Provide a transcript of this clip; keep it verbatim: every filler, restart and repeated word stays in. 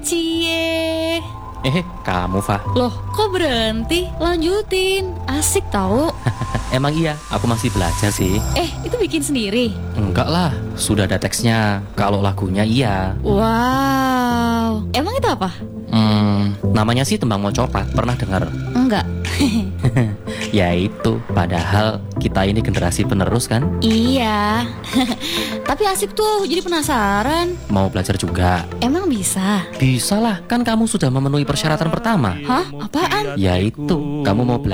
Cie. Eh, kamu, Fa. Loh, kok berhenti? Lanjutin, asik tau. Emang iya, aku masih belajar sih. Eh, itu bikin sendiri? Enggak lah, sudah ada teksnya. Kalau lagunya iya. Wow, emang itu apa? Hmm, namanya sih Tembang Mocopat. Pernah dengar? Enggak. Ya itu, padahal kita ini generasi penerus kan? Iya. Tapi asik tuh, jadi penasaran. Mau belajar juga? Emang bisa? Bisa lah, kan kamu sudah memenuhi persyaratan pertama. Hah? Apaan? Ya itu, kamu mau belajar